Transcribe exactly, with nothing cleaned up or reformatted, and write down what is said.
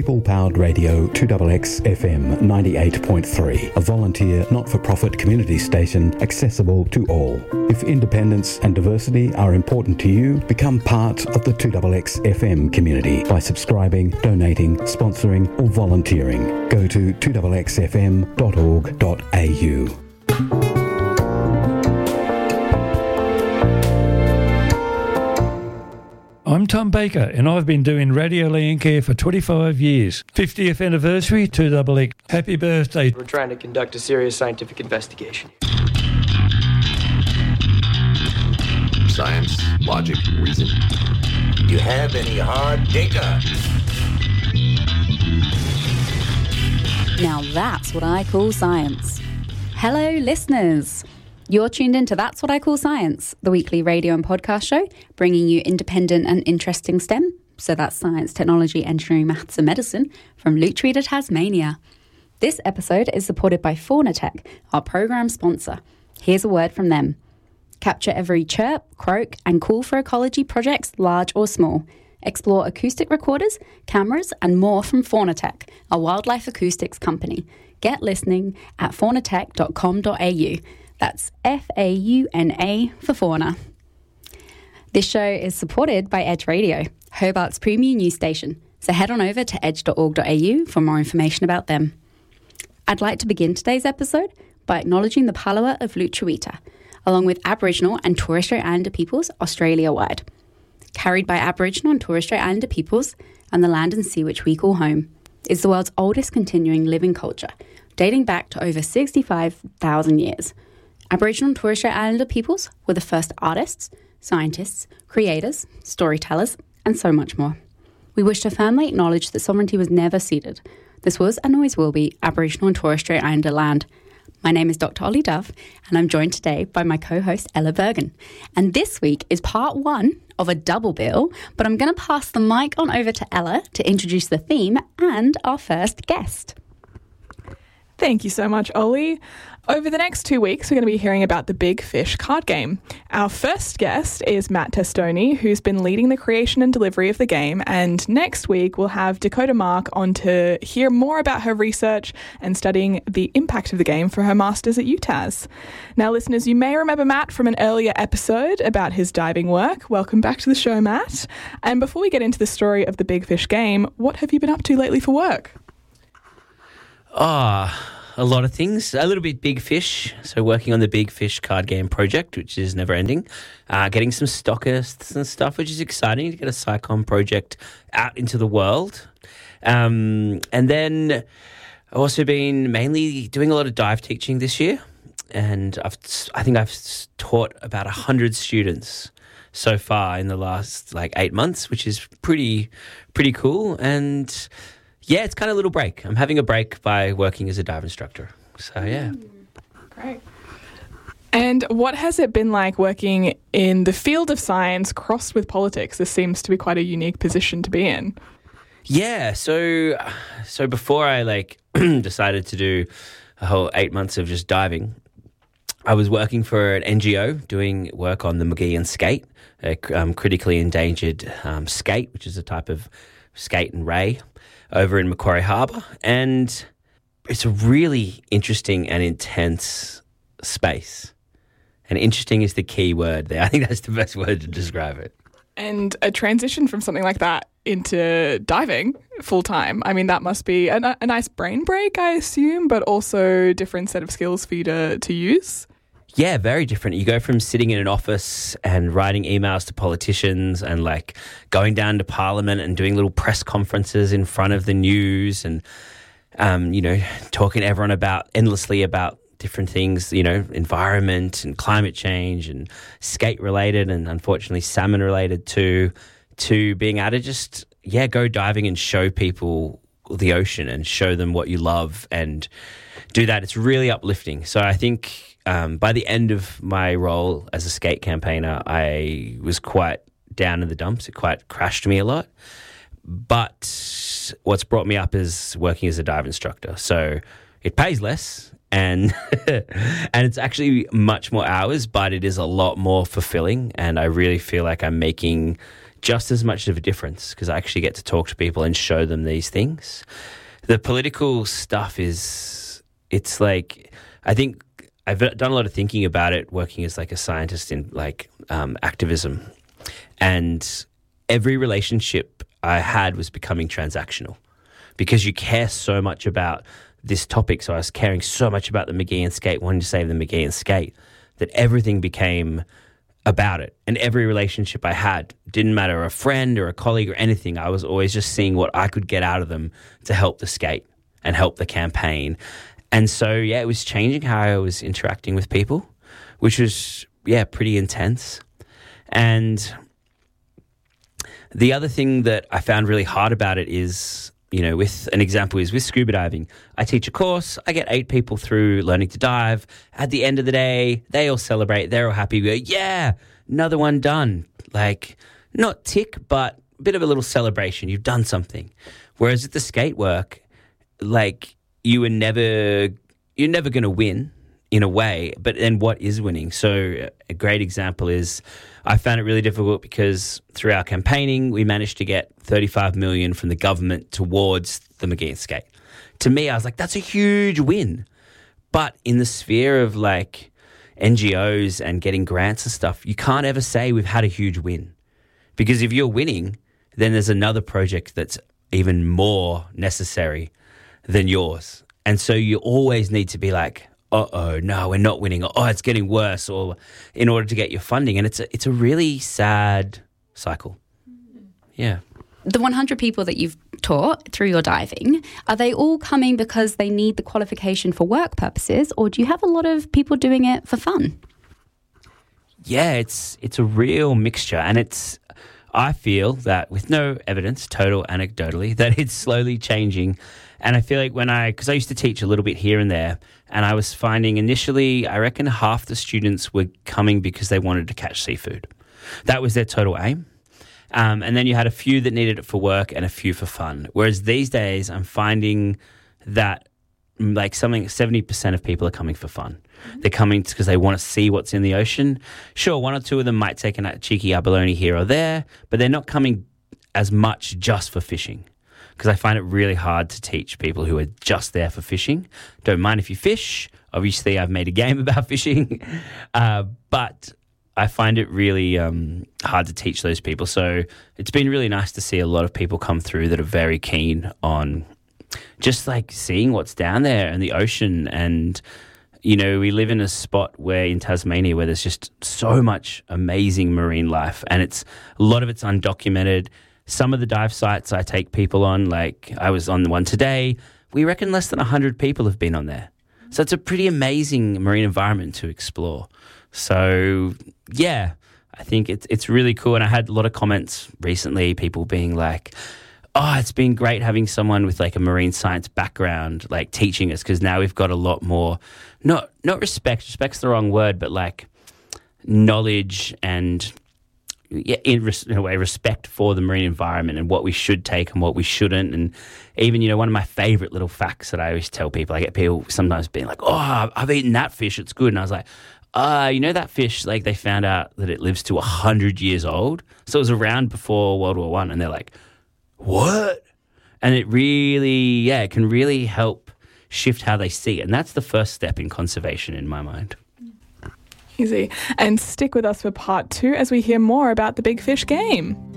People-powered radio two X X F M ninety-eight point three, a volunteer not-for-profit community station accessible to all. If independence and diversity are important to you, become part of the two X X F M community by subscribing, donating, sponsoring or volunteering. Go to two X X F M dot org dot a u. I'm Tom Baker, and I've been doing Radio Landcare for twenty-five years. fiftieth anniversary, two X X. Happy birthday. We're trying to conduct a serious scientific investigation. Science, logic, reason. Do you have any hard data? Now that's what I call science. Hello, listeners. You're tuned into That's What I Call Science, the weekly radio and podcast show, bringing you independent and interesting STEM, so that's science, technology, engineering, maths and medicine, from Lutruwita, Tasmania. This episode is supported by Faunatech, our program sponsor. Here's a word from them. Capture every chirp, croak and call for ecology projects, large or small. Explore acoustic recorders, cameras and more from Faunatech, a wildlife acoustics company. Get listening at faunatech dot com dot a u. That's F A U N A for fauna. This show is supported by Edge Radio, Hobart's premium news station. So head on over to edge dot org dot a u for more information about them. I'd like to begin today's episode by acknowledging the Palawa of Lutruwita, along with Aboriginal and Torres Strait Islander peoples Australia-wide. Carried by Aboriginal and Torres Strait Islander peoples and the land and sea which we call home, is the world's oldest continuing living culture, dating back to over sixty-five thousand years. Aboriginal and Torres Strait Islander peoples were the first artists, scientists, creators, storytellers, and so much more. We wish to firmly acknowledge that sovereignty was never ceded. This was and always will be Aboriginal and Torres Strait Islander land. My name is Doctor Ollie Dove, and I'm joined today by my co-host Ella Bergen. And this week is part one of a double bill, but I'm going to pass the mic on over to Ella to introduce the theme and our first guest. Thank you so much, Ollie. Over the next two weeks, we're going to be hearing about the Big Fish card game. Our first guest is Matt Testoni, who's been leading the creation and delivery of the game, and next week we'll have Dakota Mark on to hear more about her research and studying the impact of the game for her masters at U T A S. Now, listeners, you may remember Matt from an earlier episode about his diving work. Welcome back to the show, Matt. And before we get into the story of the Big Fish game, what have you been up to lately for work? Ah... Oh. A lot of things. A little bit Big Fish. So working on the Big Fish card game project, which is never ending. Uh, getting some stockists and stuff, which is exciting to get a SciComm project out into the world. Um, and then I've also been mainly doing a lot of dive teaching this year. And I've, I think I've taught about one hundred students so far in the last like eight months, which is pretty, pretty cool. And yeah, it's kind of a little break. I'm having a break by working as a dive instructor. So, yeah. Great. And what has it been like working in the field of science crossed with politics? This seems to be quite a unique position to be in. Yeah, so so before I like decided to do a whole eight months of just diving, I was working for an N G O doing work on the Maugean skate, a um, critically endangered um, skate, which is a type of skate and ray, over in Macquarie Harbour, and it's a really interesting and intense space. And interesting is the key word there. I think that's the best word to describe it. And a transition from something like that into diving full-time, I mean, that must be a, a nice brain break, I assume, but also a different set of skills for you to, to use. Yeah, very different. You go from sitting in an office and writing emails to politicians and like going down to Parliament and doing little press conferences in front of the news and, um, you know, talking to everyone about endlessly about different things, you know, environment and climate change and skate related and unfortunately salmon related too, to being able to just, yeah, go diving and show people the ocean and show them what you love and do that. It's really uplifting. So I think Um, by the end of my role as a skate campaigner, I was quite down in the dumps. It quite crashed me a lot. But what's brought me up is working as a dive instructor. So it pays less and and it's actually much more hours, but it is a lot more fulfilling. And I really feel like I'm making just as much of a difference because I actually get to talk to people and show them these things. The political stuff is, it's like, I think I've done a lot of thinking about it working as like a scientist in like um, activism, and every relationship I had was becoming transactional because you care so much about this topic. So I was caring so much about the Magean skate, wanting to save the Magean skate, that everything became about it. And every relationship I had, didn't matter a friend or a colleague or anything, I was always just seeing what I could get out of them to help the skate and help the campaign. And so, yeah, it was changing how I was interacting with people, which was, yeah, pretty intense. And the other thing that I found really hard about it is, you know, with an example is with scuba diving. I teach a course, I get eight people through learning to dive. At the end of the day, they all celebrate, they're all happy. We go, yeah, another one done. Like, not tick, but a bit of a little celebration. You've done something. Whereas at the skate work, like, you were never, you're never going to win in a way, but then what is winning? So a great example is I found it really difficult because through our campaigning, we managed to get thirty-five million dollars from the government towards the Magean skate. To me, I was like, that's a huge win. But in the sphere of like N G Os and getting grants and stuff, you can't ever say we've had a huge win. Because if you're winning, then there's another project that's even more necessary than yours. And so you always need to be like, uh-oh, no, we're not winning. Oh, it's getting worse, or in order to get your funding. And it's a, it's a really sad cycle. Yeah. The one hundred people that you've taught through your diving, are they all coming because they need the qualification for work purposes, or do you have a lot of people doing it for fun? Yeah, it's it's a real mixture. And it's, I feel that with no evidence, total anecdotally, that it's slowly changing. And I feel like when I, because I used to teach a little bit here and there, and I was finding initially, I reckon half the students were coming because they wanted to catch seafood. That was their total aim. Um, and then you had a few that needed it for work and a few for fun. Whereas these days, I'm finding that like something, seventy percent of people are coming for fun. Mm-hmm. They're coming because they want to see what's in the ocean. Sure, one or two of them might take a cheeky abalone here or there, but they're not coming as much just for fishing. Because I find it really hard to teach people who are just there for fishing. Don't mind if you fish. Obviously, I've made a game about fishing. Uh, but I find it really um, hard to teach those people. So it's been really nice to see a lot of people come through that are very keen on just like seeing what's down there in the ocean. And, you know, we live in a spot where in Tasmania where there's just so much amazing marine life. And it's a lot of it's undocumented. Some of the dive sites I take people on, like I was on the one today, we reckon less than one hundred people have been on there. So it's a pretty amazing marine environment to explore. So, yeah, I think it's it's really cool. And I had a lot of comments recently, people being like, oh, it's been great having someone with like a marine science background like teaching us, because now we've got a lot more, not not respect, respect's the wrong word, but like knowledge and yeah, in, res- in a way, respect for the marine environment and what we should take and what we shouldn't. And even, you know, one of my favorite little facts that I always tell people, I get people sometimes being like, oh, I've eaten that fish, it's good. And I was like, uh, you know that fish, like they found out that it lives to one hundred years old. So it was around before World War One. And they're like, what? And it really, yeah, it can really help shift how they see it. And that's the first step in conservation in my mind. Easy. And stick with us for part two as we hear more about the Big Fish game.